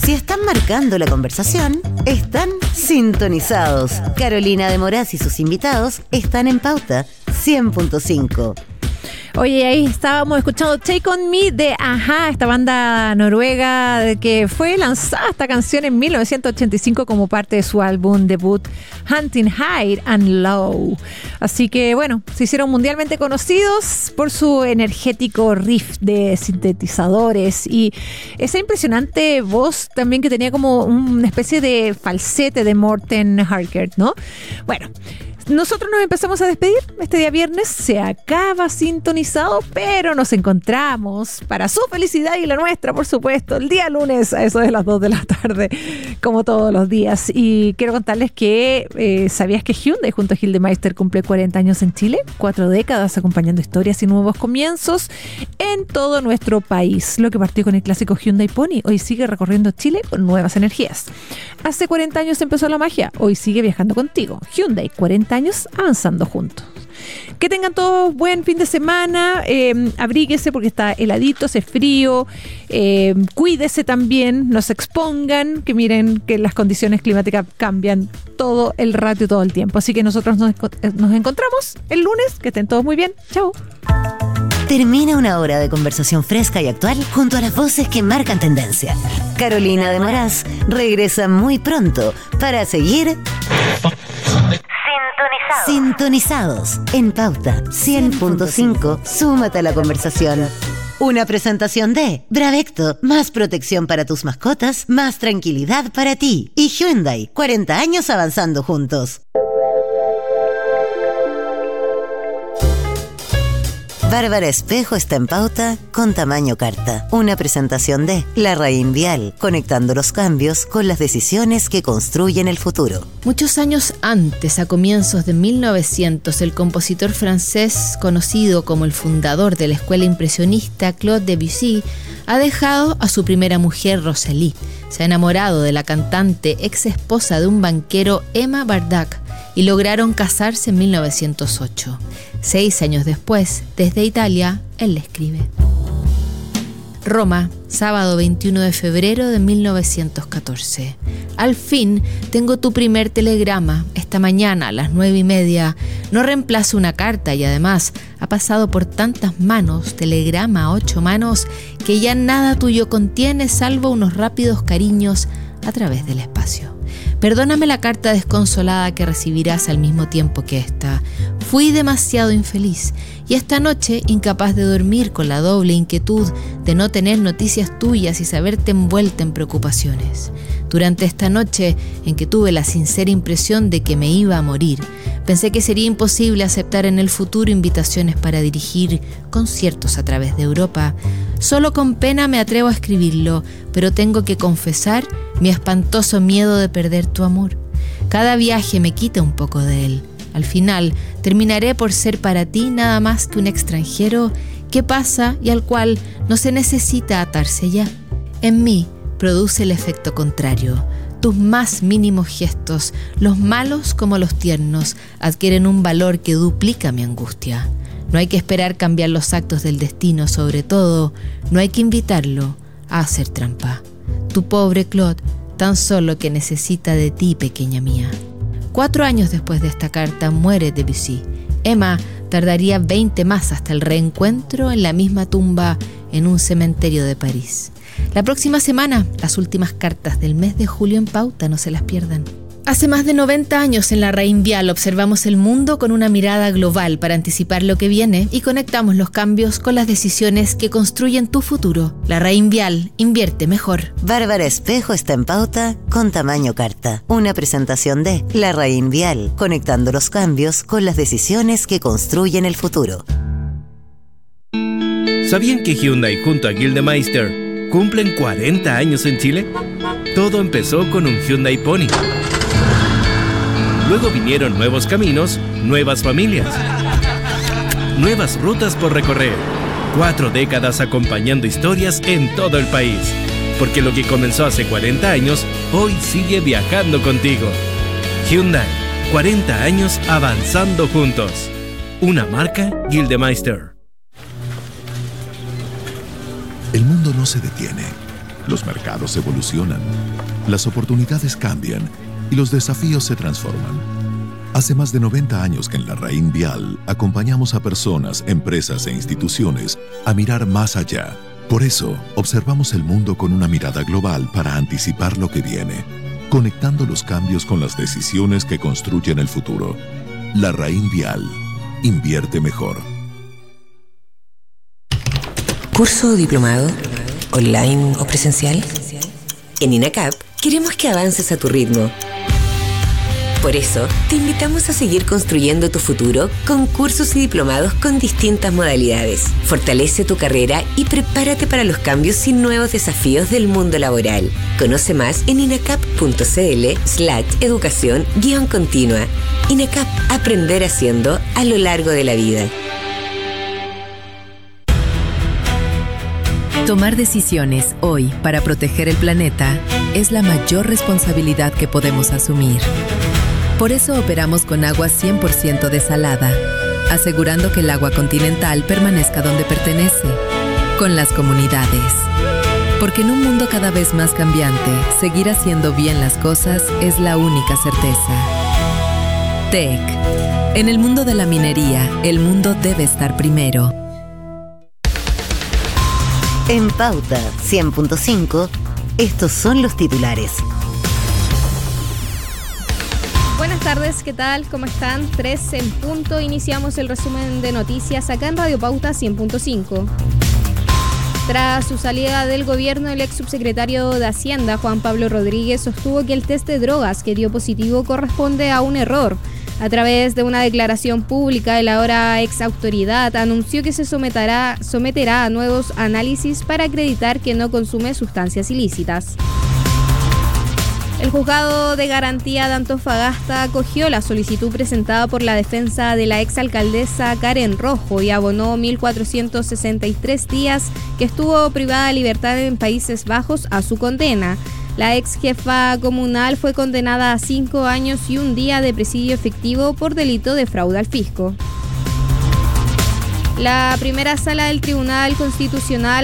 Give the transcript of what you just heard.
Si están marcando la conversación, están sintonizados. Carolina de Moraz y sus invitados están en Pauta 100.5. Oye, ahí estábamos escuchando Take On Me de Ajá, esta banda noruega que fue lanzada esta canción en 1985 como parte de su álbum debut Hunting High and Low. Así que bueno, se hicieron mundialmente conocidos por su energético riff de sintetizadores y esa impresionante voz también que tenía como una especie de falsete de Morten Harkert, ¿no? Bueno, nosotros nos empezamos a despedir. Este día viernes se acaba Sintonizado, pero nos encontramos para su felicidad y la nuestra, por supuesto, el día lunes a eso de las 2 de la tarde, como todos los días. Y quiero contarles que ¿sabías que Hyundai junto a Gildemeister cumple 40 años en Chile? 4 décadas acompañando historias y nuevos comienzos en todo nuestro país. Lo que partió con el clásico Hyundai Pony hoy sigue recorriendo Chile con nuevas energías. Hace 40 años empezó la magia, hoy sigue viajando contigo. Hyundai, 40 años avanzando juntos. Que tengan todos buen fin de semana, abríguese porque está heladito, hace frío, cuídese también, no se expongan, que miren que las condiciones climáticas cambian todo el rato y todo el tiempo. Así que nosotros nos encontramos el lunes, que estén todos muy bien, chao. Termina una hora de conversación fresca y actual junto a las voces que marcan tendencia. Carolina de Moraz regresa muy pronto para seguir sintonizados en Pauta 100.5. Súmate a la conversación. Una presentación de Bravecto, más protección para tus mascotas, más tranquilidad para ti. Y Hyundai, 40 años avanzando juntos. Bárbara Espejo está en Pauta con tamaño carta. Una presentación de Larraín Vial, conectando los cambios con las decisiones que construyen el futuro. Muchos años antes, a comienzos de 1900, el compositor francés, conocido como el fundador de la escuela impresionista, Claude Debussy, ha dejado a su primera mujer, Rosalie. Se ha enamorado de la cantante, ex esposa de un banquero, Emma Bardac, y lograron casarse en 1908. 6 años después, desde Italia, él le escribe. Roma, sábado 21 de febrero de 1914. Al fin tengo tu primer telegrama. Esta mañana a las 9:30. No reemplaza una carta y además ha pasado por tantas manos, telegrama a 8 manos, que ya nada tuyo contiene salvo unos rápidos cariños a través del espacio. Perdóname la carta desconsolada que recibirás al mismo tiempo que esta. Fui demasiado infeliz y esta noche incapaz de dormir con la doble inquietud de no tener noticias tuyas y saberte envuelta en preocupaciones. Durante esta noche en que tuve la sincera impresión de que me iba a morir, pensé que sería imposible aceptar en el futuro invitaciones para dirigir conciertos a través de Europa. Solo con pena me atrevo a escribirlo, pero tengo que confesar mi espantoso miedo de perder tu amor. Cada viaje me quita un poco de él. Al final, terminaré por ser para ti nada más que un extranjero que pasa y al cual no se necesita atarse ya. En mí produce el efecto contrario. Tus más mínimos gestos, los malos como los tiernos, adquieren un valor que duplica mi angustia. No hay que esperar cambiar los actos del destino, sobre todo, no hay que invitarlo a hacer trampa. Tu pobre Claude, tan solo que necesita de ti, pequeña mía. 4 años después de esta carta muere Debussy. Emma tardaría 20 más hasta el reencuentro en la misma tumba en un cementerio de París. La próxima semana, las últimas cartas del mes de julio en Pauta, no se las pierdan. Hace más de 90 años en Larraín Vial observamos el mundo con una mirada global para anticipar lo que viene y conectamos los cambios con las decisiones que construyen tu futuro. Larraín Vial, invierte mejor. Bárbara Espejo está en Pauta con tamaño carta. Una presentación de Larraín Vial, conectando los cambios con las decisiones que construyen el futuro. ¿Sabían que Hyundai junto a Gildemeister cumplen 40 años en Chile? Todo empezó con un Hyundai Pony. Luego vinieron nuevos caminos, nuevas familias, nuevas rutas por recorrer. 4 décadas acompañando historias en todo el país. Porque lo que comenzó hace 40 años, hoy sigue viajando contigo. Hyundai, 40 años avanzando juntos. Una marca Gildemeister. El mundo no se detiene. Los mercados evolucionan, las oportunidades cambian y los desafíos se transforman. Hace más de 90 años que en la Raín Vial acompañamos a personas, empresas e instituciones a mirar más allá. Por eso, observamos el mundo con una mirada global para anticipar lo que viene, conectando los cambios con las decisiones que construyen el futuro. La Raín Vial. Invierte mejor. ¿Curso o diplomado? ¿Online o presencial? En INACAP queremos que avances a tu ritmo. Por eso, te invitamos a seguir construyendo tu futuro con cursos y diplomados con distintas modalidades. Fortalece tu carrera y prepárate para los cambios y nuevos desafíos del mundo laboral. Conoce más en inacap.cl/educación-continua. INACAP, aprender haciendo a lo largo de la vida. Tomar decisiones hoy para proteger el planeta es la mayor responsabilidad que podemos asumir. Por eso operamos con agua 100% desalada, asegurando que el agua continental permanezca donde pertenece, con las comunidades. Porque en un mundo cada vez más cambiante, seguir haciendo bien las cosas es la única certeza. TEC. En el mundo de la minería, el mundo debe estar primero. En Pauta 100.5, estos son los titulares. Buenas tardes, ¿qué tal? ¿Cómo están? 3 en punto. Iniciamos el resumen de noticias acá en Radio Pauta 100.5. Tras su salida del gobierno, el ex subsecretario de Hacienda, Juan Pablo Rodríguez, sostuvo que el test de drogas que dio positivo corresponde a un error. A través de una declaración pública, el ahora ex autoridad anunció que se someterá a nuevos análisis para acreditar que no consume sustancias ilícitas. El juzgado de garantía de Antofagasta acogió la solicitud presentada por la defensa de la exalcaldesa Karen Rojo y abonó 1.463 días que estuvo privada de libertad en Países Bajos a su condena. La ex jefa comunal fue condenada a 5 años y 1 día de presidio efectivo por delito de fraude al fisco. La primera sala del Tribunal Constitucional